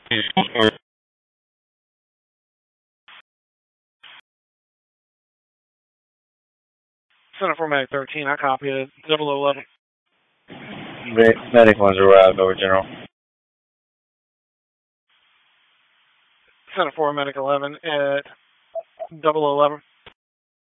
Center for Medic 13, I copy it. 0011. Medic 1's arrived, over General. Center for Medic 11 at 0011.